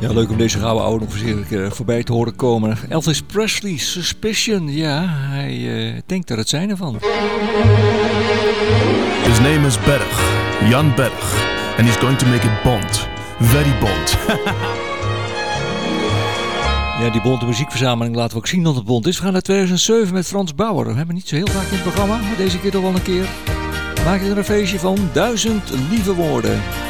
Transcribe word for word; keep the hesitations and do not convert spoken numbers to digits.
Ja, leuk om deze gouden oude nog eens een keer voorbij te horen komen. Elvis Presley, Suspicion. Ja, hij uh, denkt er het zijn ervan. His name is Berg, Jan Berg. And he's going to make it Bond. Very Bond. Ja, die bonte muziekverzameling laten we ook zien dat het bond is. We gaan naar tweeduizend zeven met Frans Bauer. We hebben niet zo heel vaak in het programma, maar deze keer toch wel een keer. Maak je er een feestje van. Duizend lieve woorden.